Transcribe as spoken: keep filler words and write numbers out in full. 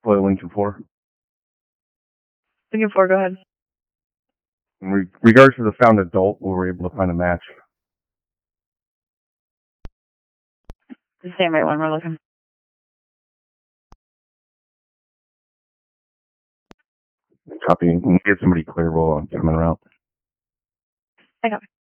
Play Lincoln four. Lincoln four, go ahead. In re- regards to the found adult, we were able to find a match. The same right one we're looking. Copy. Get somebody clear while I'm coming around. I got it.